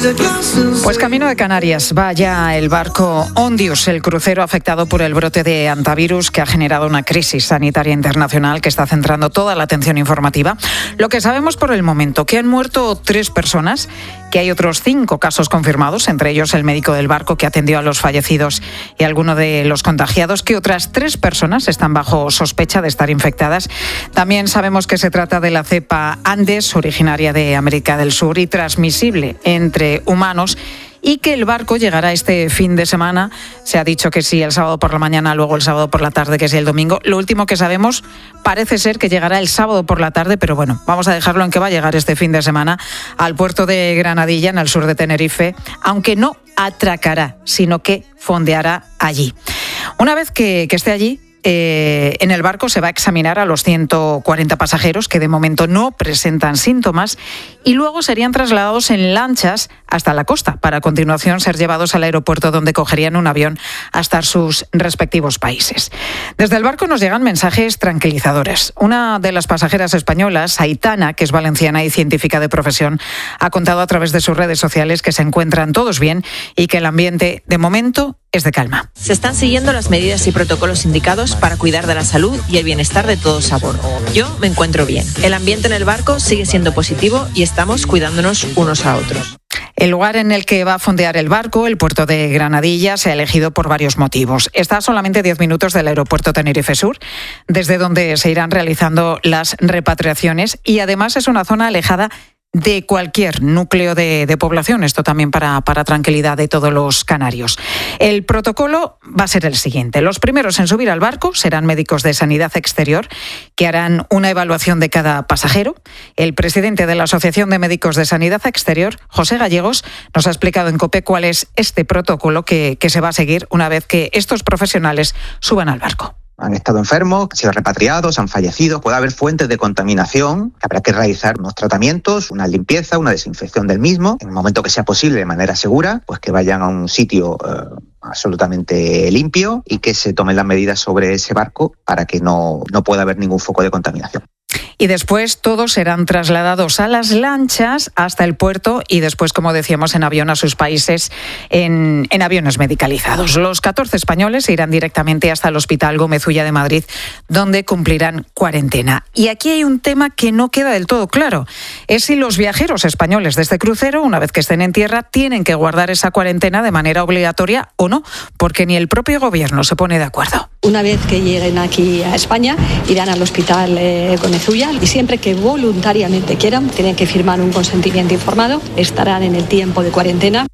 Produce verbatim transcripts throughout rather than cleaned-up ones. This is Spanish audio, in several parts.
Pues camino de Canarias va ya el barco Ondius, el crucero afectado por el brote de hantavirus que ha generado una crisis sanitaria internacional que está centrando toda la atención informativa. Lo que sabemos por el momento, que han muerto tres personas, que hay otros cinco casos confirmados, entre ellos el médico del barco que atendió a los fallecidos y alguno de los contagiados, que otras tres personas están bajo sospecha de estar infectadas. También sabemos que se trata de la cepa Andes, originaria de América del Sur y transmisible entre humanos, y que el barco llegará este fin de semana. Se ha dicho que sí el sábado por la mañana, luego el sábado por la tarde, que es el domingo. Lo último que sabemos parece ser que llegará el sábado por la tarde, pero bueno, vamos a dejarlo en que va a llegar este fin de semana al puerto de Granadilla, en el sur de Tenerife, aunque no atracará, sino que fondeará allí. Una vez que, que esté allí, Eh, en el barco se va a examinar a los ciento cuarenta pasajeros que de momento no presentan síntomas y luego serían trasladados en lanchas hasta la costa para a continuación ser llevados al aeropuerto donde cogerían un avión hasta sus respectivos países. Desde el barco nos llegan mensajes tranquilizadores. Una de las pasajeras españolas, Aitana, que es valenciana y científica de profesión, ha contado a través de sus redes sociales que se encuentran todos bien y que el ambiente de momento es de calma. Se están siguiendo las medidas y protocolos indicados para cuidar de la salud y el bienestar de todos a bordo. Yo me encuentro bien. El ambiente en el barco sigue siendo positivo y estamos cuidándonos unos a otros. El lugar en el que va a fondear el barco, el puerto de Granadilla, se ha elegido por varios motivos. Está a solamente diez minutos del aeropuerto Tenerife Sur, desde donde se irán realizando las repatriaciones, y además es una zona alejada de cualquier núcleo de, de población. Esto también para, para tranquilidad de todos los canarios. El protocolo va a ser el siguiente. Los primeros en subir al barco serán médicos de Sanidad Exterior, que harán una evaluación de cada pasajero. El presidente de la Asociación de Médicos de Sanidad Exterior, José Gallegos, nos ha explicado en COPE cuál es este protocolo que, que se va a seguir una vez que estos profesionales suban al barco. Han estado enfermos, han sido repatriados, han fallecido. Puede haber fuentes de contaminación. Habrá que realizar unos tratamientos, una limpieza, una desinfección del mismo. En el momento que sea posible, de manera segura, pues que vayan a un sitio eh, absolutamente limpio y que se tomen las medidas sobre ese barco para que no, no pueda haber ningún foco de contaminación. Y después todos serán trasladados a las lanchas hasta el puerto y después, como decíamos, en avión a sus países en, en aviones medicalizados. Los catorce españoles irán directamente hasta el Hospital Gómez Ulla de Madrid, donde cumplirán cuarentena. Y aquí hay un tema que no queda del todo claro. Es si los viajeros españoles de este crucero, una vez que estén en tierra, tienen que guardar esa cuarentena de manera obligatoria o no, porque ni el propio gobierno se pone de acuerdo. Una vez que lleguen aquí a España, irán al Hospital eh, Gómez Ulla y siempre que voluntariamente quieran, tienen que firmar un consentimiento informado, estarán en el tiempo de cuarentena.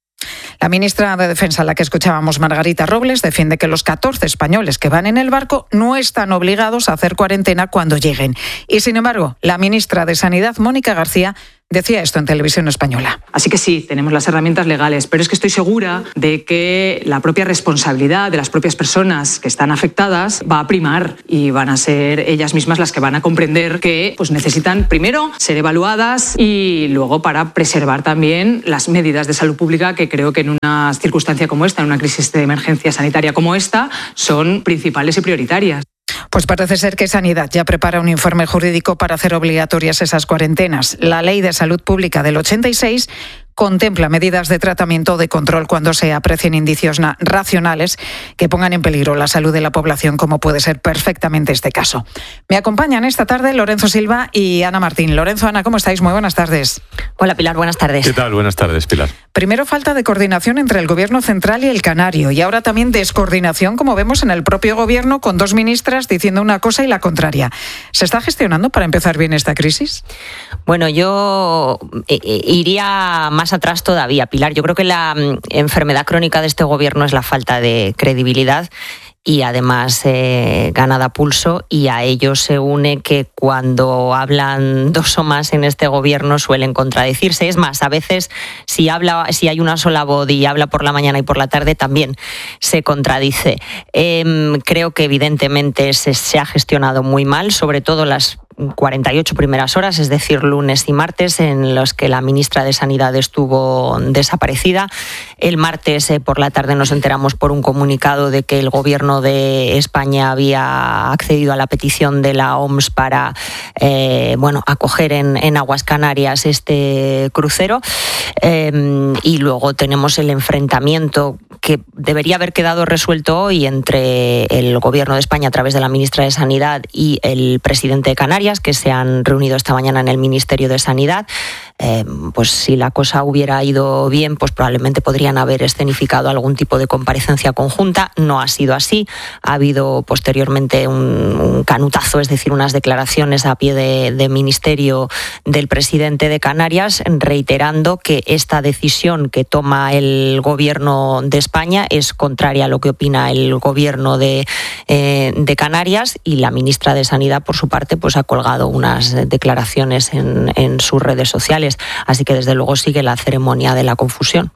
La ministra de Defensa, la que escuchábamos, Margarita Robles, defiende que los catorce españoles que van en el barco no están obligados a hacer cuarentena cuando lleguen. Y, sin embargo, la ministra de Sanidad, Mónica García, decía esto en Televisión Española. Así que sí, tenemos las herramientas legales, pero es que estoy segura de que la propia responsabilidad de las propias personas que están afectadas va a primar y van a ser ellas mismas las que van a comprender que pues, necesitan primero ser evaluadas y luego para preservar también las medidas de salud pública que creo que en una circunstancia como esta, en una crisis de emergencia sanitaria como esta, son principales y prioritarias. Pues parece ser que Sanidad ya prepara un informe jurídico para hacer obligatorias esas cuarentenas. La Ley de Salud Pública del ochenta y seis contempla medidas de tratamiento o de control cuando se aprecien indicios racionales que pongan en peligro la salud de la población, como puede ser perfectamente este caso. Me acompañan esta tarde Lorenzo Silva y Ana Martín. Lorenzo, Ana, ¿cómo estáis? Muy buenas tardes. Hola, Pilar, buenas tardes. ¿Qué tal? Buenas tardes, Pilar. Primero, falta de coordinación entre el Gobierno central y el canario, y ahora también descoordinación, como vemos en el propio Gobierno, con dos ministras diciendo una cosa y la contraria. ¿Se está gestionando para empezar bien esta crisis? Bueno, yo iría más atrás todavía, Pilar. Yo creo que la enfermedad crónica de este Gobierno es la falta de credibilidad y además eh, ganada pulso, y a ello se une que cuando hablan dos o más en este gobierno suelen contradecirse. Es más, a veces si habla, si hay una sola voz y habla por la mañana y por la tarde también se contradice. Eh, creo que evidentemente se, se ha gestionado muy mal, sobre todo las cuarenta y ocho primeras horas, es decir, lunes y martes, en los que la ministra de Sanidad estuvo desaparecida. El martes eh, por la tarde nos enteramos por un comunicado de que el Gobierno de España había accedido a la petición de la O M S para eh, bueno, acoger en, en aguas Canarias este crucero. Eh, y luego tenemos el enfrentamiento que debería haber quedado resuelto hoy entre el Gobierno de España a través de la ministra de Sanidad y el presidente de Canarias, que se han reunido esta mañana en el Ministerio de Sanidad. Eh, pues si la cosa hubiera ido bien, pues probablemente podrían haber escenificado algún tipo de comparecencia conjunta. No ha sido así. Ha habido posteriormente un, un canutazo, es decir, unas declaraciones a pie de, de ministerio del presidente de Canarias, reiterando que esta decisión que toma el Gobierno de España es contraria a lo que opina el Gobierno de, eh, de Canarias, y la ministra de Sanidad, por su parte, pues ha colgado unas declaraciones en, en sus redes sociales. Así que desde luego sigue la ceremonia de la confusión.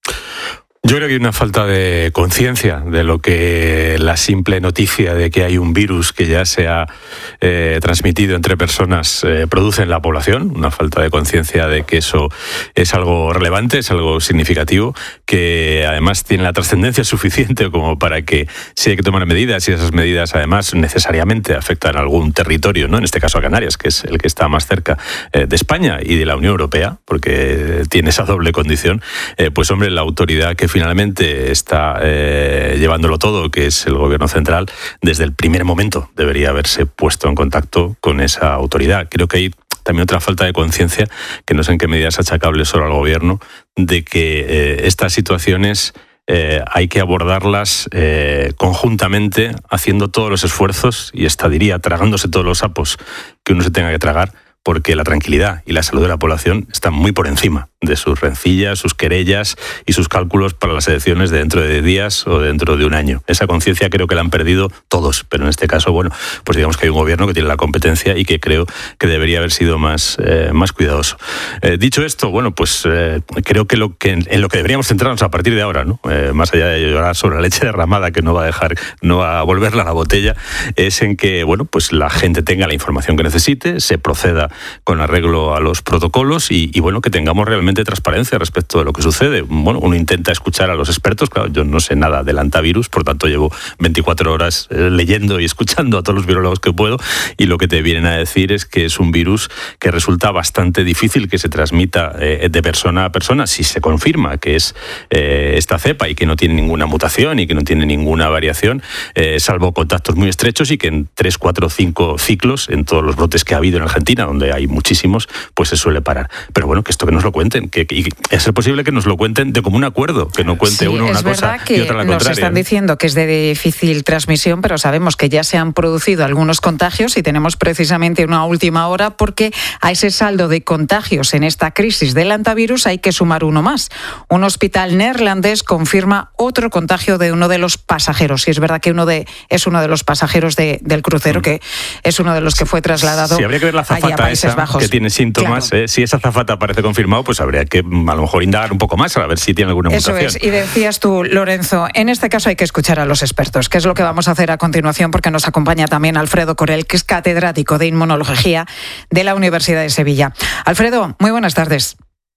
Yo creo que hay una falta de conciencia de lo que la simple noticia de que hay un virus que ya se ha eh, transmitido entre personas eh, produce en la población, una falta de conciencia de que eso es algo relevante, es algo significativo, que además tiene la trascendencia suficiente como para que si hay que tomar medidas, y esas medidas además necesariamente afectan a algún territorio, ¿no? En este caso a Canarias, que es el que está más cerca eh, de España y de la Unión Europea, porque tiene esa doble condición, eh, pues hombre, la autoridad que finalmente está eh, llevándolo todo, que es el Gobierno central, desde el primer momento debería haberse puesto en contacto con esa autoridad. Creo que hay también otra falta de conciencia, que no sé en qué medida es achacable solo al Gobierno, de que eh, estas situaciones eh, hay que abordarlas eh, conjuntamente, haciendo todos los esfuerzos, y hasta diría tragándose todos los sapos que uno se tenga que tragar, porque la tranquilidad y la salud de la población están muy por encima de sus rencillas, sus querellas y sus cálculos para las elecciones de dentro de días o dentro de un año. Esa conciencia creo que la han perdido todos, pero en este caso, bueno, pues digamos que hay un gobierno que tiene la competencia y que creo que debería haber sido más, eh, más cuidadoso. Eh, dicho esto, bueno, pues eh, creo que, lo que en lo que deberíamos centrarnos a partir de ahora, ¿no? Eh, más allá de llorar sobre la leche derramada que no va a dejar, no va a volverla a la botella, es en que, bueno, pues la gente tenga la información que necesite, se proceda con arreglo a los protocolos y, y bueno, que tengamos realmente transparencia respecto de lo que sucede. Bueno, uno intenta escuchar a los expertos, claro, yo no sé nada del antivirus, por tanto llevo veinticuatro horas eh, leyendo y escuchando a todos los virólogos que puedo, y lo que te vienen a decir es que es un virus que resulta bastante difícil que se transmita eh, de persona a persona, si se confirma que es eh, esta cepa y que no tiene ninguna mutación y que no tiene ninguna variación, eh, salvo contactos muy estrechos, y que en tres, cuatro, cinco ciclos, en todos los brotes que ha habido en Argentina, donde hay muchísimos, pues se suele parar. Pero bueno, que esto que nos lo cuenten, que, que es posible que nos lo cuenten de común acuerdo, que no cuente sí, uno una cosa y otra la contraria. Nos están diciendo que es de difícil transmisión, pero sabemos que ya se han producido algunos contagios y tenemos precisamente una última hora, porque a ese saldo de contagios en esta crisis del antivirus hay que sumar uno más. Un hospital neerlandés confirma otro contagio de uno de los pasajeros. Y es verdad que uno de es uno de los pasajeros de, del crucero, que es uno de los que fue trasladado sí, habría que ver la azafata allí a Países esa, Bajos. Que tiene síntomas. Claro. Eh, si esa azafata parece confirmado, pues habría que a lo mejor indagar un poco más a ver si tiene alguna Eso mutación. Eso es. Y decías tú, Lorenzo, en este caso hay que escuchar a los expertos, que es lo que vamos a hacer a continuación, porque nos acompaña también Alfredo Corel, que es catedrático de Inmunología de la Universidad de Sevilla. Alfredo, muy buenas tardes.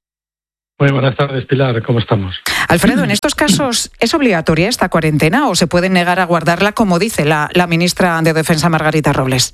Muy buenas tardes, Pilar. ¿Cómo estamos? Alfredo, ¿en estos casos es obligatoria esta cuarentena o se puede negar a guardarla, como dice la, la ministra de Defensa, Margarita Robles?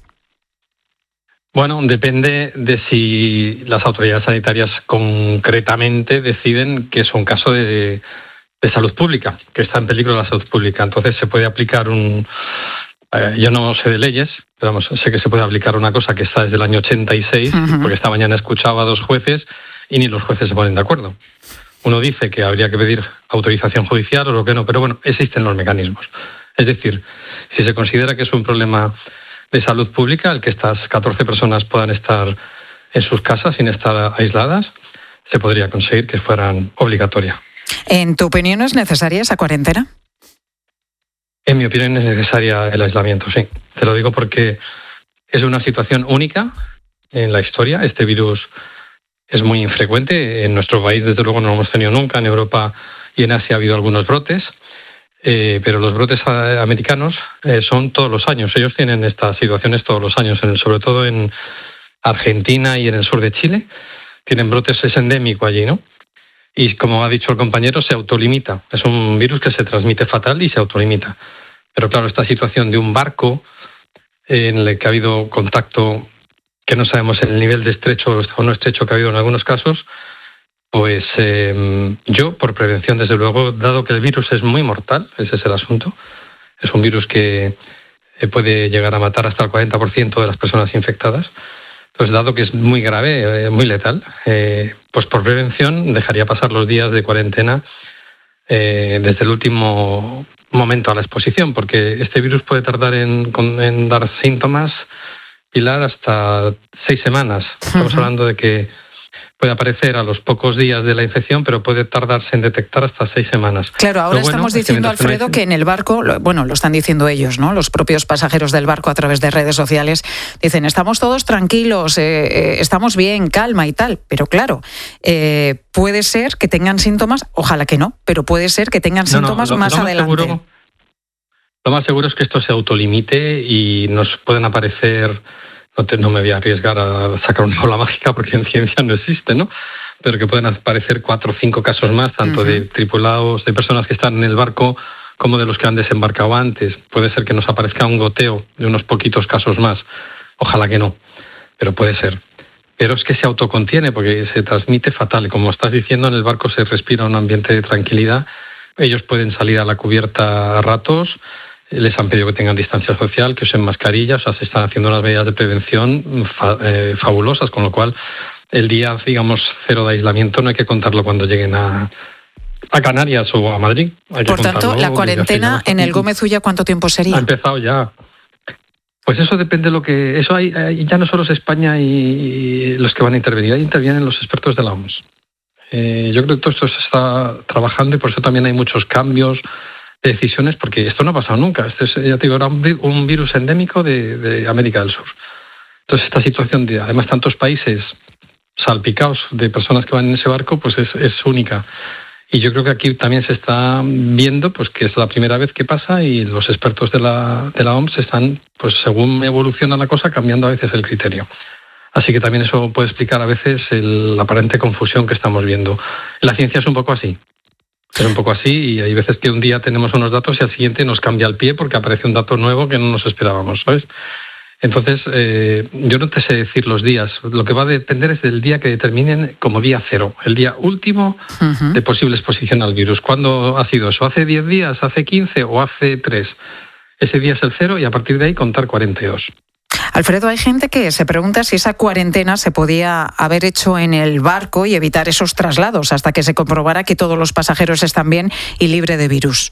Bueno, depende de si las autoridades sanitarias concretamente deciden que es un caso de, de salud pública, que está en peligro la salud pública. Entonces se puede aplicar un... Eh, yo no sé de leyes, pero vamos, sé que se puede aplicar una cosa que está desde el año ochenta y seis, uh-huh. porque esta mañana escuchaba a dos jueces y ni los jueces se ponen de acuerdo. Uno dice que habría que pedir autorización judicial o lo que no, pero bueno, existen los mecanismos. Es decir, si se considera que es un problema de salud pública el que estas catorce personas puedan estar en sus casas sin estar aisladas, se podría conseguir que fueran obligatorias. ¿En tu opinión es necesaria esa cuarentena? En mi opinión es necesaria el aislamiento, sí. Te lo digo porque es una situación única en la historia. Este virus es muy infrecuente. En nuestro país, desde luego, no lo hemos tenido nunca. En Europa y en Asia ha habido algunos brotes. Eh, pero los brotes a, americanos eh, son todos los años. Ellos tienen estas situaciones todos los años, en el, sobre todo en Argentina y en el sur de Chile. Tienen brotes, es endémico allí, ¿no? Y como ha dicho el compañero, se autolimita. Es un virus que se transmite fatal y se autolimita. Pero claro, esta situación de un barco eh, en el que ha habido contacto, que no sabemos el nivel de estrecho o no estrecho que ha habido en algunos casos, pues eh, yo, por prevención, desde luego, dado que el virus es muy mortal, ese es el asunto, es un virus que eh, puede llegar a matar hasta el cuarenta por ciento de las personas infectadas, pues dado que es muy grave, eh, muy letal, eh, pues por prevención dejaría pasar los días de cuarentena eh, desde el último momento a la exposición, porque este virus puede tardar en, en dar síntomas, Pilar, hasta seis semanas. Estamos uh-huh. hablando de que puede aparecer a los pocos días de la infección, pero puede tardarse en detectar hasta seis semanas. Claro, ahora bueno, estamos diciendo, es que Alfredo, que en el barco, bueno, lo están diciendo ellos, ¿no? Los propios pasajeros del barco a través de redes sociales dicen, estamos todos tranquilos, eh, eh, estamos bien, calma y tal. Pero claro, eh, puede ser que tengan síntomas, ojalá que no, pero puede ser que tengan síntomas no, no, lo, más lo adelante. Más seguro, lo más seguro es que esto se autolimite y nos pueden aparecer... No, te, no me voy a arriesgar a sacar una bola mágica porque en ciencia no existe, ¿no? Pero que pueden aparecer cuatro o cinco casos más, tanto uh-huh. de tripulados, de personas que están en el barco, como de los que han desembarcado antes. Puede ser que nos aparezca un goteo de unos poquitos casos más. Ojalá que no, pero puede ser. Pero es que se autocontiene porque se transmite fatal. Como estás diciendo, en el barco se respira un ambiente de tranquilidad. Ellos pueden salir a la cubierta a ratos. Les han pedido que tengan distancia social, que usen mascarillas, o sea, se están haciendo unas medidas de prevención fa- eh, fabulosas, con lo cual el día, digamos, cero de aislamiento no hay que contarlo cuando lleguen a, a Canarias o a Madrid. Hay Por que tanto, la cuarentena en el Gómez Ulla, ¿cuánto tiempo sería? Ha empezado ya. Pues eso depende de lo que... Eso hay, hay ya no solo es España y los que van a intervenir, ahí intervienen los expertos de la O M S. Eh, yo creo que todo esto se está trabajando y por eso también hay muchos cambios de decisiones, porque esto no ha pasado nunca. Este es, ya te digo, era un virus endémico de, de América del Sur. Entonces, esta situación de, además, tantos países salpicados de personas que van en ese barco, pues es, es única. Y yo creo que aquí también se está viendo pues que es la primera vez que pasa y los expertos de la, de la O M S están, pues según evoluciona la cosa, cambiando a veces el criterio. Así que también eso puede explicar a veces el, la aparente confusión que estamos viendo. La ciencia es un poco así. Es un poco así y hay veces que un día tenemos unos datos y al siguiente nos cambia el pie porque aparece un dato nuevo que no nos esperábamos, ¿sabes? Entonces, eh, yo no te sé decir los días. Lo que va a depender es del día que determinen como día cero, el día último uh-huh. de posible exposición al virus. ¿Cuándo ha sido eso? ¿Hace diez días, hace quince o hace tres? Ese día es el cero y a partir de ahí contar cuarenta y dos. Alfredo, hay gente que se pregunta si esa cuarentena se podía haber hecho en el barco y evitar esos traslados hasta que se comprobara que todos los pasajeros están bien y libre de virus.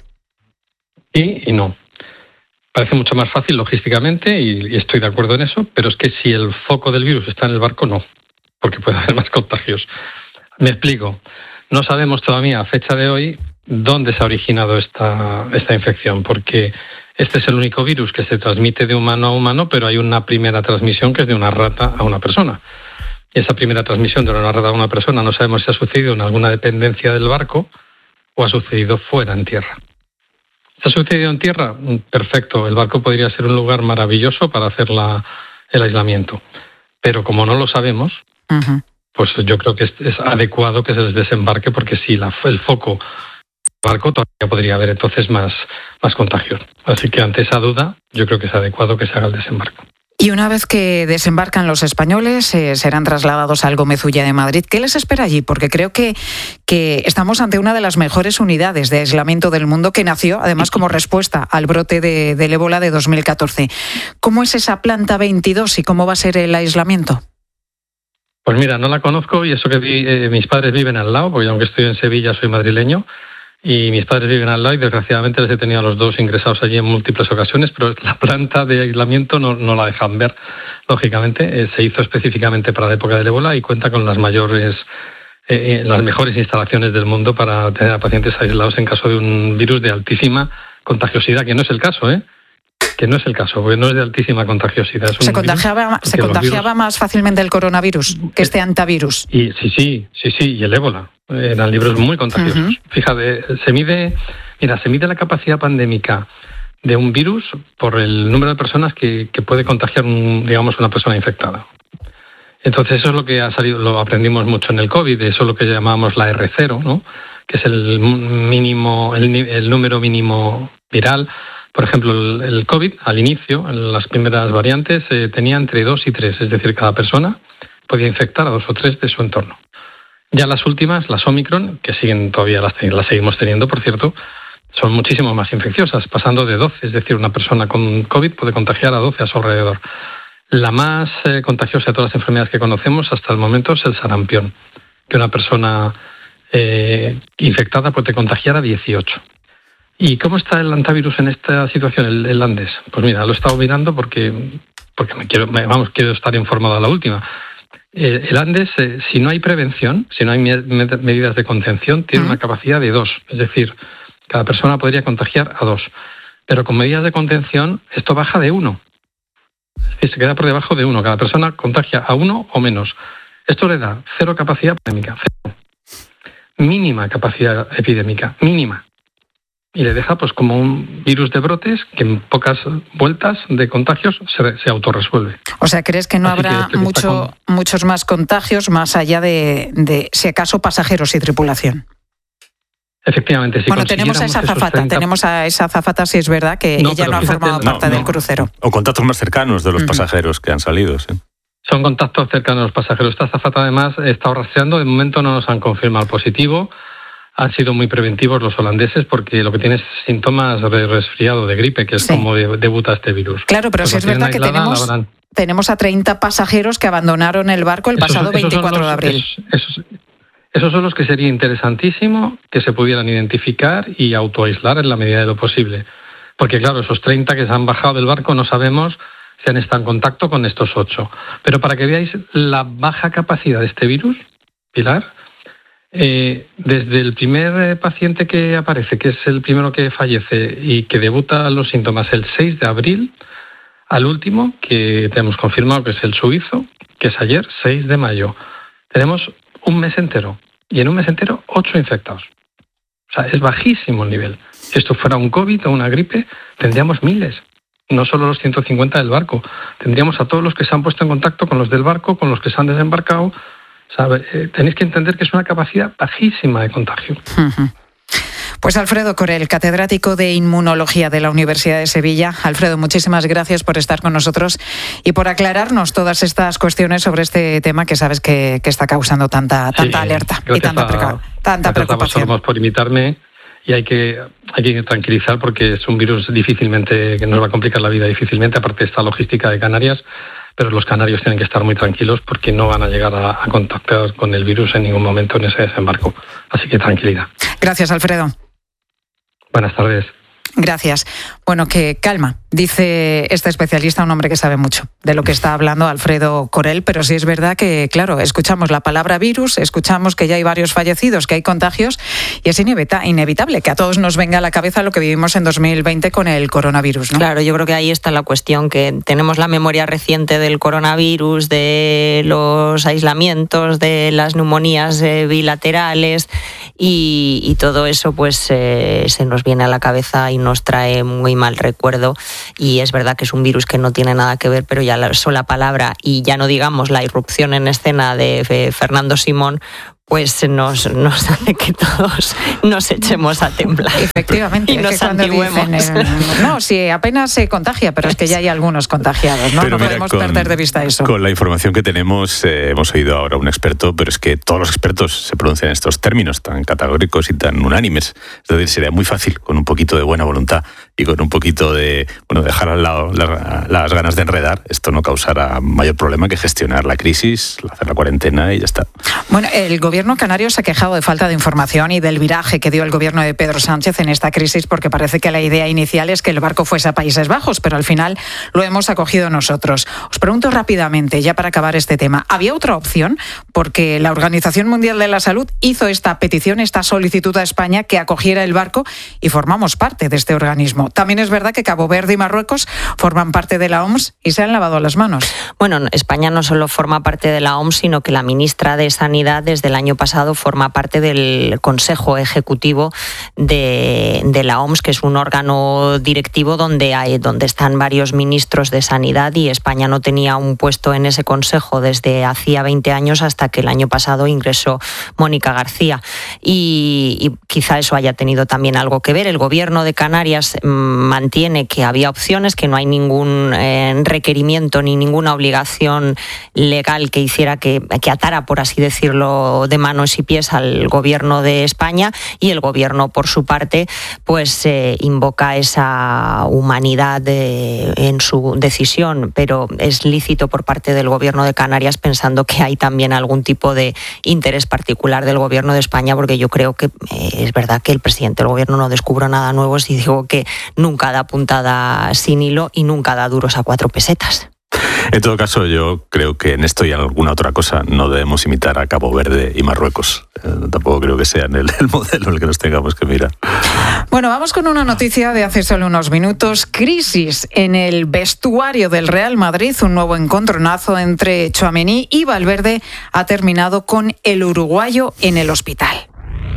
Sí y no. Parece mucho más fácil logísticamente y, y estoy de acuerdo en eso, pero es que si el foco del virus está en el barco, no, porque puede haber más contagios. Me explico. No sabemos todavía a fecha de hoy dónde se ha originado esta, esta infección, porque este es el único virus que se transmite de humano a humano, pero hay una primera transmisión que es de una rata a una persona. Esa primera transmisión de una rata a una persona no sabemos si ha sucedido en alguna dependencia del barco o ha sucedido fuera, en tierra. ¿Se ha sucedido en tierra? Perfecto, el barco podría ser un lugar maravilloso para hacer la, el aislamiento. Pero como no lo sabemos, uh-huh. pues yo creo que es, es adecuado que se les desembarque, porque si la, el foco barco todavía podría haber entonces más, más contagios. Así que ante esa duda, yo creo que es adecuado que se haga el desembarco. Y una vez que desembarcan los españoles, eh, serán trasladados al Gómez Ulla de Madrid. ¿Qué les espera allí? Porque creo que, que estamos ante una de las mejores unidades de aislamiento del mundo, que nació además como respuesta al brote de, del ébola de dos mil catorce. ¿Cómo es esa planta veintidós y cómo va a ser el aislamiento? Pues mira, no la conozco y eso que vi, eh, mis padres viven al lado, porque aunque estoy en Sevilla soy madrileño. Y mis padres viven al lado y desgraciadamente les he tenido a los dos ingresados allí en múltiples ocasiones, pero la planta de aislamiento no, no la dejan ver, lógicamente. Eh, se hizo específicamente para la época del ébola y cuenta con las mayores, eh, las mejores instalaciones del mundo para tener a pacientes aislados en caso de un virus de altísima contagiosidad, que no es el caso, ¿eh? Que no es el caso, porque no es de altísima contagiosidad. Es ¿Se contagiaba, ¿se contagiaba virus... más fácilmente el coronavirus que este antivirus? Y, sí, sí, sí, sí, y el ébola. Eran libros muy contagiosos. Uh-huh. Fíjate, se mide Mira, se mide la capacidad pandémica de un virus por el número de personas que, que puede contagiar, un, digamos, una persona infectada. Entonces eso es lo que ha salido, lo aprendimos mucho en el COVID, eso es lo que llamamos la erre cero, ¿no? Que es el mínimo, el, el número mínimo viral. Por ejemplo, el, el COVID, al inicio, en las primeras variantes, eh, tenía entre dos y tres, es decir, cada persona podía infectar a dos o tres de su entorno. Ya las últimas, las Omicron, que siguen todavía las, las seguimos teniendo, por cierto, son muchísimo más infecciosas, pasando de doce, es decir, una persona con COVID puede contagiar a doce a su alrededor. La más eh, contagiosa de todas las enfermedades que conocemos hasta el momento es el sarampión, que una persona eh, infectada puede contagiar a dieciocho. ¿Y cómo está el hantavirus en esta situación, el, el Andes? Pues mira, lo he estado mirando porque, porque me quiero, me, vamos, quiero estar informado a la última. Eh, el Andes, eh, si no hay prevención, si no hay me, me, medidas de contención, tiene uh-huh. una capacidad de dos, es decir, cada persona podría contagiar a dos. Pero con medidas de contención, esto baja de uno. Es decir, se queda por debajo de uno. Cada persona contagia a uno o menos. Esto le da cero capacidad epidémica, cero. Mínima capacidad epidémica, mínima. Y le deja pues como un virus de brotes que en pocas vueltas de contagios se, se autorresuelve. O sea, ¿crees que no Así habrá que mucho, con... muchos más contagios más allá de, de, si acaso, pasajeros y tripulación? Efectivamente, si bueno, tenemos a esa azafata, treinta... tenemos a esa azafata, si es verdad que no, ella no ha formado parte no, no. del crucero. O contactos más cercanos de los uh-huh. pasajeros que han salido, sí. Son contactos cercanos de los pasajeros. Esta azafata, además, ha estado rastreando, de momento no nos han confirmado el positivo. Han sido muy preventivos los holandeses porque lo que tiene es síntomas de resfriado, de gripe, que es sí. como de, debuta este virus. Claro, pero pues si es verdad que tenemos, tenemos a treinta pasajeros que abandonaron el barco el esos, pasado esos veinticuatro los, de abril. Esos, esos son los que sería interesantísimo que se pudieran identificar y autoaislar en la medida de lo posible. Porque claro, esos treinta que se han bajado del barco no sabemos si han estado en contacto con estos ocho. Pero para que veáis la baja capacidad de este virus, Pilar, Eh, desde el primer eh, paciente que aparece, que es el primero que fallece y que debuta los síntomas el seis de abril, al último, que tenemos confirmado que es el suizo, que es ayer, seis de mayo. Tenemos un mes entero, y en un mes entero, ocho infectados. O sea, es bajísimo el nivel. Si esto fuera un COVID o una gripe, tendríamos miles. No solo los ciento cincuenta del barco. Tendríamos a todos los que se han puesto en contacto con los del barco, con los que se han desembarcado. ¿Sabe? Eh, tenéis que entender que es una capacidad bajísima de contagio. Uh-huh. Pues Alfredo Corel, catedrático de Inmunología de la Universidad de Sevilla. Alfredo, muchísimas gracias por estar con nosotros y por aclararnos todas estas cuestiones sobre este tema que sabes que, que está causando tanta, tanta sí, alerta y tanta, a, preca- tanta preocupación. Gracias por invitarme y hay que, hay que tranquilizar porque es un virus difícilmente, que nos va a complicar la vida difícilmente, aparte de esta logística de Canarias. Pero los canarios tienen que estar muy tranquilos porque no van a llegar a, a contactar con el virus en ningún momento en ese desembarco. Así que tranquilidad. Gracias, Alfredo. Buenas tardes. Gracias. Bueno, que calma, dice este especialista, un hombre que sabe mucho de lo que está hablando, Alfredo Corel, pero sí es verdad que, claro, escuchamos la palabra virus, escuchamos que ya hay varios fallecidos, que hay contagios, y es inevita- inevitable que a todos nos venga a la cabeza lo que vivimos en dos mil veinte con el coronavirus, ¿no? Claro, yo creo que ahí está la cuestión, que tenemos la memoria reciente del coronavirus, de los aislamientos, de las neumonías eh, bilaterales, y, y todo eso pues eh, se nos viene a la cabeza y nos trae muy mal recuerdo, y es verdad que es un virus que no tiene nada que ver, pero ya la sola palabra, y ya no digamos la irrupción en escena de Fernando Simón, pues nos, nos hace que todos nos echemos a temblar. Efectivamente. Y nos antiguemos. Dicen, eh, no, sí, apenas se contagia, pero es que ya hay algunos contagiados, ¿no? Pero no mira, podemos con, perder de vista eso. Con la información que tenemos, eh, hemos oído ahora a un experto, pero es que todos los expertos se pronuncian en estos términos tan categóricos y tan unánimes. Es decir, sería muy fácil, con un poquito de buena voluntad y con un poquito de, bueno, dejar al lado las, las ganas de enredar, esto no causará mayor problema que gestionar la crisis, hacer la cuarentena y ya está. Bueno, el gobierno El gobierno canario se ha quejado de falta de información y del viraje que dio el gobierno de Pedro Sánchez en esta crisis, porque parece que la idea inicial es que el barco fuese a Países Bajos, pero al final lo hemos acogido nosotros. Os pregunto rápidamente, ya para acabar este tema, ¿había otra opción? Porque la Organización Mundial de la Salud hizo esta petición, esta solicitud a España que acogiera el barco y formamos parte de este organismo. mismo. También es verdad que Cabo Verde y Marruecos forman parte de la O M S y se han lavado las manos. Bueno, España no solo forma parte de la O M S, sino que la ministra de Sanidad desde el año pasado forma parte del Consejo Ejecutivo de, de la O M S, que es un órgano directivo donde, hay, donde están varios ministros de Sanidad, y España no tenía un puesto en ese consejo desde hacía veinte años hasta que el año pasado ingresó Mónica García. Y, y quizá eso haya tenido también algo que ver. El gobierno de Canarias mmm, mantiene que había opciones, que no hay ningún eh, requerimiento ni ninguna obligación legal que hiciera que, que atara, por así decirlo, de manos y pies al gobierno de España, y el gobierno, por su parte, pues eh, invoca esa humanidad de, en su decisión, pero es lícito por parte del gobierno de Canarias, pensando que hay también algún tipo de interés particular del gobierno de España, porque yo creo que eh, es verdad que el presidente del gobierno no descubro nada nuevo si digo que nunca da puntada sin hilo y nunca da duros a cuatro pesetas. En todo caso, yo creo que en esto y en alguna otra cosa no debemos imitar a Cabo Verde y Marruecos. Eh, tampoco creo que sean el, el modelo el que nos tengamos que mirar. Bueno, vamos con una noticia de hace solo unos minutos. Crisis en el vestuario del Real Madrid. Un nuevo encontronazo entre Tchouaméni y Valverde ha terminado con el uruguayo en el hospital.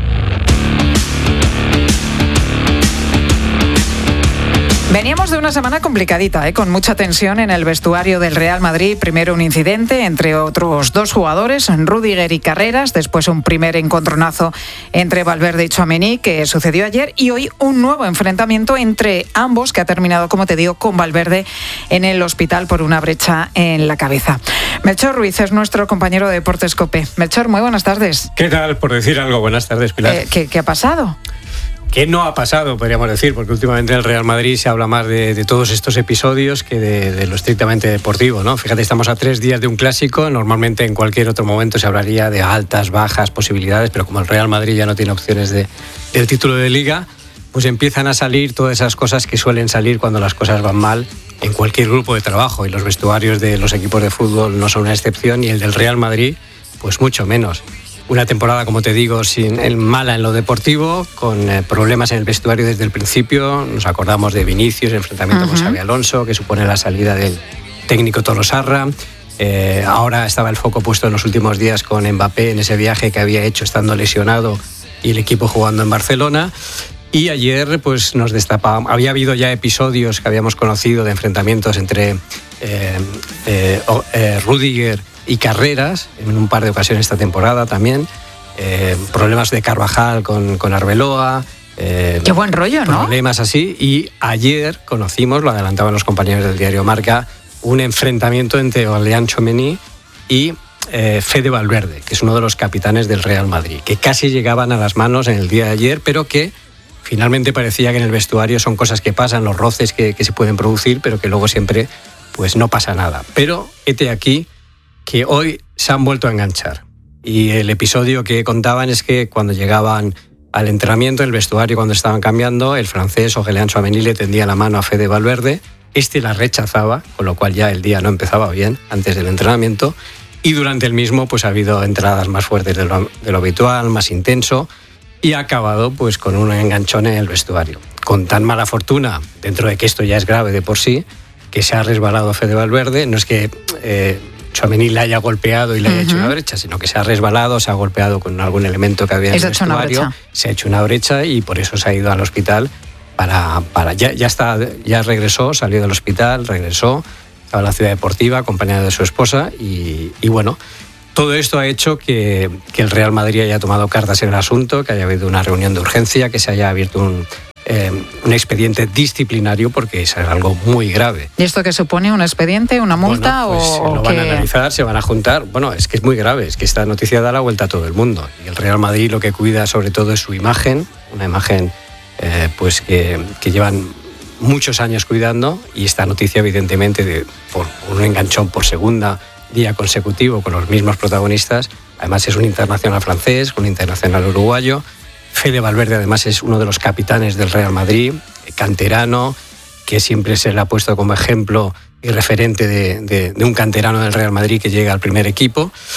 Veníamos de una semana complicadita, ¿eh? Con mucha tensión en el vestuario del Real Madrid. Primero un incidente entre otros dos jugadores, Rüdiger y Carreras. Después un primer encontronazo entre Valverde y Tchouaméni, que sucedió ayer. Y hoy un nuevo enfrentamiento entre ambos, que ha terminado, como te digo, con Valverde en el hospital por una brecha en la cabeza. Melchor Ruiz es nuestro compañero de Deportes COPE. Melchor, muy buenas tardes. ¿Qué tal? Por decir algo, buenas tardes, Pilar. Eh, ¿qué, ¿Qué ha pasado? ¿Qué no ha pasado, podríamos decir? Porque últimamente en el Real Madrid se habla más de, de todos estos episodios que de, de lo estrictamente deportivo, ¿no? Fíjate, estamos a tres días de un clásico. Normalmente en cualquier otro momento se hablaría de altas, bajas, posibilidades, pero como el Real Madrid ya no tiene opciones de, del título de Liga, pues empiezan a salir todas esas cosas que suelen salir cuando las cosas van mal en cualquier grupo de trabajo, y los vestuarios de los equipos de fútbol no son una excepción, y el del Real Madrid pues mucho menos. Una temporada, como te digo, sin el mala en lo deportivo, con eh, problemas en el vestuario desde el principio. Nos acordamos de Vinicius, el enfrentamiento uh-huh. con Xabi Alonso, que supone la salida del técnico Tolosarra. Eh, ahora estaba el foco puesto en los últimos días con Mbappé en ese viaje que había hecho estando lesionado y el equipo jugando en Barcelona. Y ayer pues nos destapábamos. Había habido ya episodios que habíamos conocido de enfrentamientos entre eh, eh, eh, Rüdiger y Carreras, en un par de ocasiones esta temporada también. Eh, problemas de Carvajal con, con Arbeloa. Eh, Qué buen rollo, ¿no? Problemas así. Y ayer conocimos, lo adelantaban los compañeros del diario Marca, un enfrentamiento entre Aurélien Tchouaméni y eh, Fede Valverde, que es uno de los capitanes del Real Madrid, que casi llegaban a las manos en el día de ayer, pero que finalmente parecía que en el vestuario son cosas que pasan, los roces que, que se pueden producir, pero que luego siempre pues no pasa nada. Pero hete aquí que hoy se han vuelto a enganchar. Y el episodio que contaban es que cuando llegaban al entrenamiento, el vestuario, cuando estaban cambiando, el francés Aurélien Tchouaméni le tendía la mano a Fede Valverde, este la rechazaba, con lo cual ya el día no empezaba bien antes del entrenamiento, y durante el mismo pues ha habido entradas más fuertes de lo, de lo habitual, más intenso, y ha acabado pues con un enganchón en el vestuario. Con tan mala fortuna, dentro de que esto ya es grave de por sí, que se ha resbalado a Fede Valverde. No es que eh, Tchouaméni le haya golpeado y le haya uh-huh. hecho una brecha, sino que se ha resbalado, se ha golpeado con algún elemento que había en el vestuario, se ha hecho una brecha y por eso se ha ido al hospital para, para ya, ya está, ya regresó, salió del hospital, regresó, estaba en la ciudad deportiva acompañado de su esposa y, y bueno, todo esto ha hecho que, que el Real Madrid haya tomado cartas en el asunto, que haya habido una reunión de urgencia, que se haya abierto un Eh, un expediente disciplinario, porque es algo muy grave. ¿Y esto qué supone? ¿Un expediente, una multa? Bueno, pues o lo qué? van a analizar, se van a juntar. Bueno, es que es muy grave, es que esta noticia da la vuelta a todo el mundo. Y el Real Madrid lo que cuida sobre todo es su imagen, una imagen eh, pues que, que llevan muchos años cuidando, y esta noticia evidentemente de, por un enganchón por segunda día consecutivo con los mismos protagonistas. Además es un internacional francés, un internacional uruguayo. Fede Valverde además es uno de los capitanes del Real Madrid, canterano, que siempre se le ha puesto como ejemplo y referente de, de, de un canterano del Real Madrid que llega al primer equipo.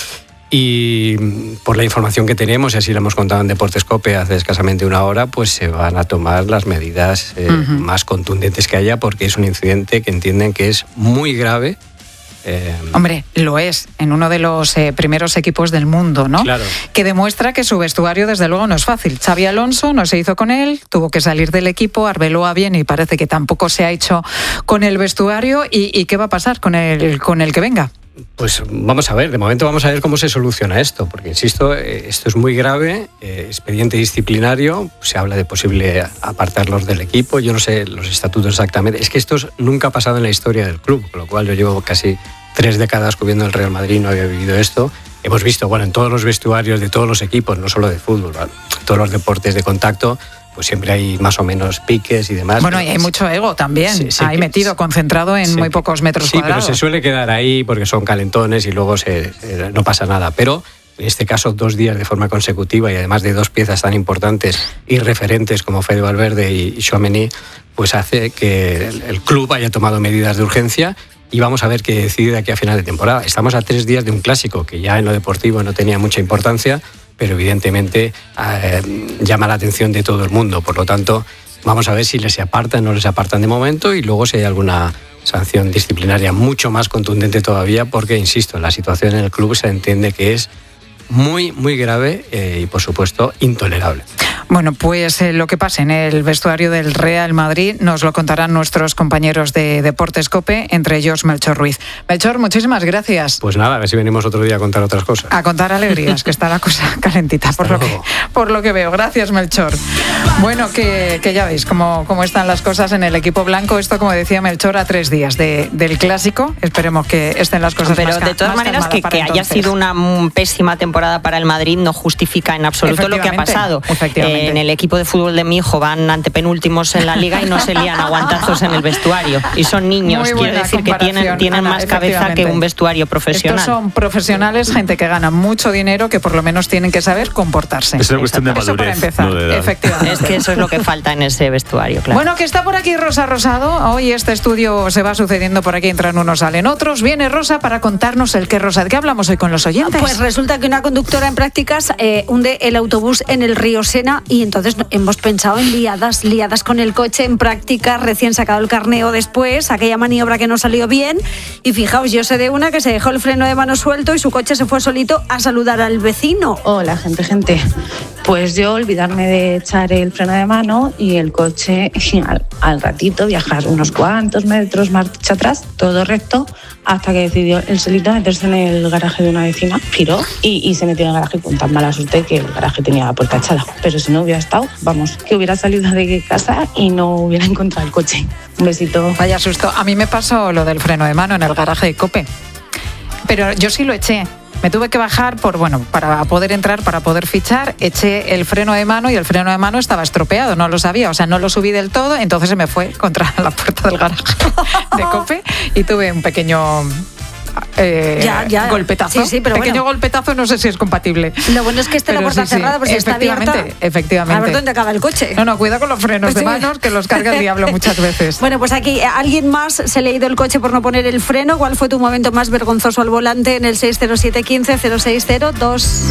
Y por la información que tenemos, y así lo hemos contado en Deportes COPE hace escasamente una hora, pues se van a tomar las medidas eh, uh-huh. más contundentes que haya, porque es un incidente que entienden que es muy grave. Eh, Hombre, lo es, en uno de los eh, primeros equipos del mundo, ¿no? Claro. Que demuestra que su vestuario, desde luego, no es fácil. Xabi Alonso no se hizo con él, tuvo que salir del equipo, Arbeloa bien, y parece que tampoco se ha hecho con el vestuario. ¿Y, y qué va a pasar con el, con el que venga? Pues vamos a ver, de momento vamos a ver cómo se soluciona esto, porque insisto, esto es muy grave, eh, expediente disciplinario, se habla de posible apartarlos del equipo, yo no sé los estatutos exactamente, es que esto nunca ha pasado en la historia del club, con lo cual yo llevo casi tres décadas cubriendo el Real Madrid, no había vivido esto. Hemos visto, bueno, en todos los vestuarios de todos los equipos, no solo de fútbol, ¿vale? Todos los deportes de contacto, pues siempre hay más o menos piques y demás. Bueno, y hay mucho ego también, sí, sí, ahí metido, sí, concentrado en sí, muy pocos metros sí, cuadrados. Sí, pero se suele quedar ahí porque son calentones y luego se, se, no pasa nada. Pero en este caso, dos días de forma consecutiva y además de dos piezas tan importantes y referentes como Fede Valverde y Tchouaméni, pues hace que el, el club haya tomado medidas de urgencia. Y vamos a ver qué decide de aquí a final de temporada. Estamos a tres días de un clásico que ya en lo deportivo no tenía mucha importancia, pero evidentemente eh, llama la atención de todo el mundo. Por lo tanto, vamos a ver si les apartan o no les apartan de momento y luego si hay alguna sanción disciplinaria mucho más contundente todavía, porque, insisto, la situación en el club se entiende que es muy, muy grave eh, y, por supuesto, intolerable. Bueno, pues eh, lo que pasa en el vestuario del Real Madrid nos lo contarán nuestros compañeros de Deportes COPE, entre ellos Melchor Ruiz. Melchor, muchísimas gracias. Pues nada, a ver si venimos otro día a contar otras cosas. A contar alegrías, que está la cosa calentita, por lo, que, por lo que veo. Gracias, Melchor. Bueno, que, que ya veis cómo, cómo están las cosas en el equipo blanco. Esto, como decía Melchor, a tres días de, del Clásico. Esperemos que estén las cosas Pero más de todas maneras, que, que haya sido una pésima temporada para el Madrid no justifica en absoluto lo que ha pasado. Efectivamente. En el equipo de fútbol de mi hijo van antepenúltimos en la liga y no se lían a guantazos en el vestuario. Y son niños, quiere decir que tienen, tienen Ana, más cabeza que un vestuario profesional. Estos son profesionales, gente que gana mucho dinero, que por lo menos tienen que saber comportarse. Es una cuestión de madurez. Eso para empezar, no de efectivamente. Es que eso es lo que falta en ese vestuario, claro. Bueno, que está por aquí Rosa Rosado. Hoy este estudio se va sucediendo por aquí, entran unos, salen otros. Viene Rosa para contarnos el qué, Rosa. ¿De qué hablamos hoy con los oyentes? Pues resulta que una conductora en prácticas eh, hunde el autobús en el río Sena y entonces hemos pensado en liadas, liadas con el coche en prácticas, recién sacado el carneo después, aquella maniobra que no salió bien. Y fijaos, yo sé de una que se dejó el freno de mano suelto y su coche se fue solito a saludar al vecino. Hola, gente, gente. Pues yo olvidarme de echar el freno de mano y el coche al, al ratito viajar unos cuantos metros marcha atrás, todo recto, hasta que decidió él solito meterse en el garaje de una vecina, giró y, y se metió en el garaje con tan mala suerte que el garaje tenía la puerta echada. Pero si no hubiera estado, vamos, que hubiera salido de casa y no hubiera encontrado el coche. Un besito. Vaya susto. A mí me pasó lo del freno de mano en el garaje de COPE, pero yo sí lo eché. Me tuve que bajar por, bueno, para poder entrar, para poder fichar, eché el freno de mano y el freno de mano estaba estropeado, no lo sabía, o sea, no lo subí del todo, entonces se me fue contra la puerta del garaje de COPE y tuve un pequeño eh, ya, ya. golpetazo. Sí, sí, pero pequeño bueno. golpetazo, no sé si es compatible. Lo bueno es que esté la puerta sí, cerrada, pues si está abierta, efectivamente. a ver dónde acaba el coche. No, no, cuidado con los frenos de manos, que los carga el diablo muchas veces. Bueno, pues aquí alguien más se le ha ido el coche por no poner el freno. ¿Cuál fue tu momento más vergonzoso al volante? En el seis cero siete quince cero seis cero dos.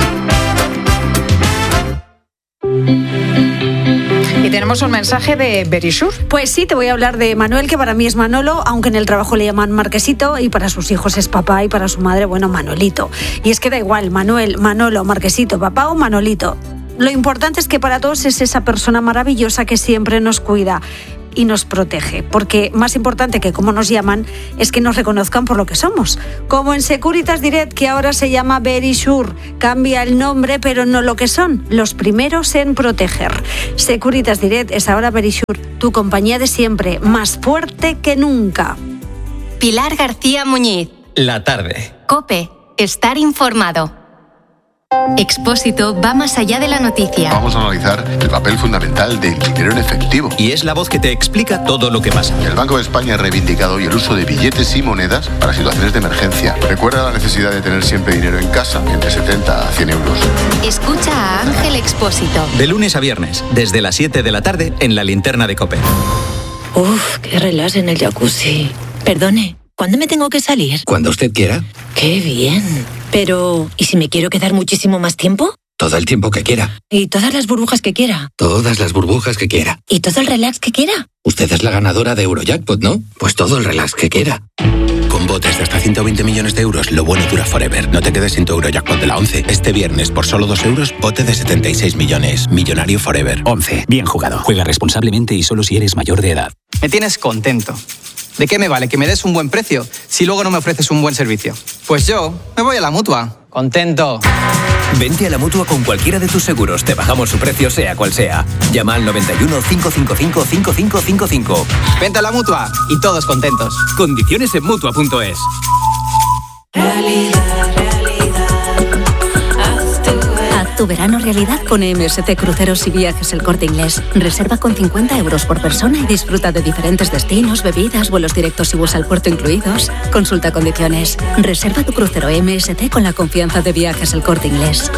Y tenemos un mensaje de Berisur. Pues sí, te voy a hablar de Manuel, que para mí es Manolo, aunque en el trabajo le llaman Marquesito, y para sus hijos es papá y para su madre, bueno, Manolito. Y es que da igual, Manuel, Manolo, Marquesito, papá o Manolito. Lo importante es que para todos es esa persona maravillosa que siempre nos cuida y nos protege, porque más importante que cómo nos llaman es que nos reconozcan por lo que somos, como en Securitas Direct, que ahora se llama Verisure. Cambia el nombre pero no lo que son, los primeros en proteger. Securitas Direct es ahora Verisure, tu compañía de siempre, más fuerte que nunca. Pilar García Muñiz. La tarde. COPE. Estar informado. Expósito va más allá de la noticia. Vamos a analizar el papel fundamental del dinero en efectivo. Y es la voz que te explica todo lo que pasa. El Banco de España ha reivindicado hoy el uso de billetes y monedas para situaciones de emergencia. Recuerda la necesidad de tener siempre dinero en casa, entre setenta a cien euros. Escucha a Ángel Expósito. De lunes a viernes, desde las siete de la tarde, en la linterna de COPE. Uf, qué relax en el jacuzzi. Perdone, ¿cuándo me tengo que salir? Cuando usted quiera. ¡Qué bien! Pero, ¿y si me quiero quedar muchísimo más tiempo? Todo el tiempo que quiera. ¿Y todas las burbujas que quiera? Todas las burbujas que quiera. ¿Y todo el relax que quiera? Usted es la ganadora de Eurojackpot, ¿no? Pues todo el relax que quiera. Con botes de hasta ciento veinte millones de euros, lo bueno dura forever. No te quedes sin tu Eurojackpot de la once. Este viernes, por solo dos euros, bote de setenta y seis millones. Millonario forever. once. Bien jugado. Juega responsablemente y solo si eres mayor de edad. Me tienes contento. ¿De qué me vale que me des un buen precio si luego no me ofreces un buen servicio? Pues yo me voy a la Mutua. Contento. Vente a la Mutua con cualquiera de tus seguros. Te bajamos su precio sea cual sea. Llama al noventa y uno, cinco cinco cinco, cinco cinco cinco cinco. Vente a la Mutua y todos contentos. Condiciones en Mutua punto es. Realidad, realidad, haz tu, haz tu verano realidad con M S C Cruceros y Viajes El Corte Inglés. Reserva con cincuenta euros por persona y disfruta de diferentes destinos, bebidas, vuelos directos y bus al puerto incluidos. Consulta condiciones. Reserva tu crucero M S C con la confianza de Viajes El Corte Inglés.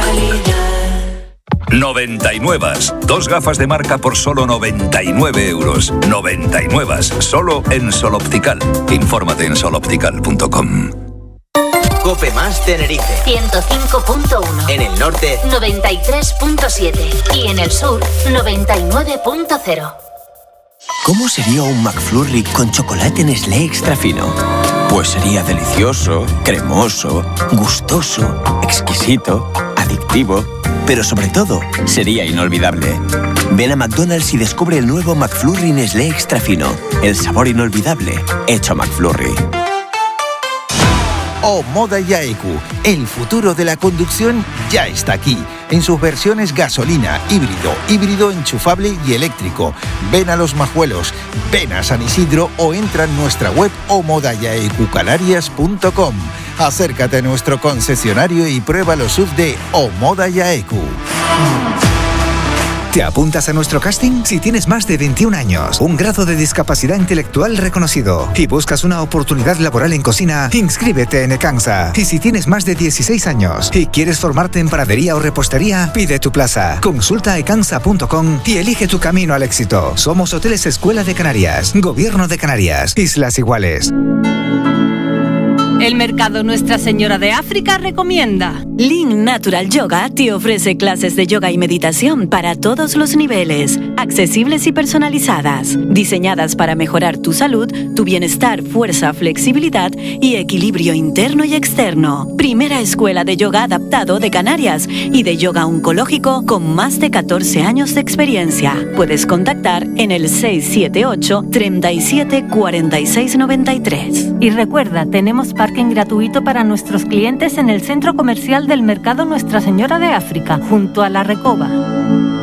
noventa y nueve. Dos gafas de marca por solo noventa y nueve euros. noventa y nueve. Solo en Sol Optical. Infórmate en sol optical punto com. Cope Más Tenerife. ciento cinco punto uno. En el norte, noventa y tres punto siete. Y en el sur, noventa y nueve punto cero. ¿Cómo sería un McFlurry con chocolate Nestlé extra fino? Pues sería delicioso, cremoso, gustoso, exquisito, adictivo, pero sobre todo, sería inolvidable. Ven a McDonald's y descubre el nuevo McFlurry Nestlé extra fino. El sabor inolvidable, hecho McFlurry. Omoda y A E Q, el futuro de la conducción ya está aquí, en sus versiones gasolina, híbrido, híbrido enchufable y eléctrico. Ven a Los Majuelos, ven a San Isidro o entra en nuestra web omoda y a e q canarias punto com. Acércate a nuestro concesionario y prueba los S U V de Omoda y A E Q. ¿Te apuntas a nuestro casting? Si tienes más de veintiún años, un grado de discapacidad intelectual reconocido y buscas una oportunidad laboral en cocina, inscríbete en Ecansa. Y si tienes más de dieciséis años y quieres formarte en panadería o repostería, pide tu plaza. Consulta ecansa punto com y elige tu camino al éxito. Somos Hoteles Escuela de Canarias, Gobierno de Canarias, Islas Iguales. El Mercado Nuestra Señora de África recomienda. Link Natural Yoga te ofrece clases de yoga y meditación para todos los niveles, accesibles y personalizadas, diseñadas para mejorar tu salud, tu bienestar, fuerza, flexibilidad y equilibrio interno y externo. Primera escuela de yoga adaptado de Canarias y de yoga oncológico con más de catorce años de experiencia. Puedes contactar en el seis siete ocho, treinta y siete, cuarenta y seis noventa y tres. Y recuerda, tenemos parking gratuito para nuestros clientes en el centro comercial del Mercado Nuestra Señora de África, junto a la Recoba.